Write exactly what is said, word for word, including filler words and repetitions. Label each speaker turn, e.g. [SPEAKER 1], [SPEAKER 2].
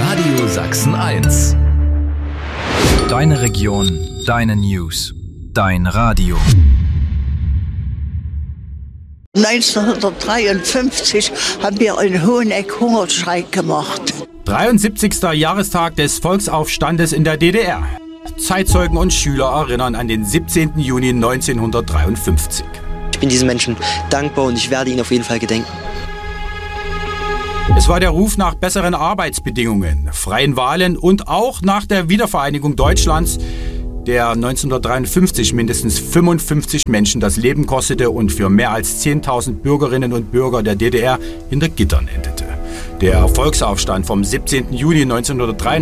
[SPEAKER 1] Radio Sachsen eins.
[SPEAKER 2] Deine Region, deine News, dein Radio.
[SPEAKER 3] neunzehnhundertdreiundfünfzig haben wir in Hoheneck Hungerstreik gemacht.
[SPEAKER 4] dreiundsiebzigster Jahrestag des Volksaufstandes in der D D R. Zeitzeugen und Schüler erinnern an den siebzehnten Juni neunzehnhundertdreiundfünfzig.
[SPEAKER 5] Ich bin diesen Menschen dankbar und ich werde ihnen auf jeden Fall gedenken.
[SPEAKER 4] Es war der Ruf nach besseren Arbeitsbedingungen, freien Wahlen und auch nach der Wiedervereinigung Deutschlands, der neunzehnhundertdreiundfünfzig mindestens fünfundfünfzig Menschen das Leben kostete und für mehr als zehntausend Bürgerinnen und Bürger der D D R hinter Gittern endete. Der Volksaufstand vom siebzehnten Juni neunzehnhundertdreiundfünfzig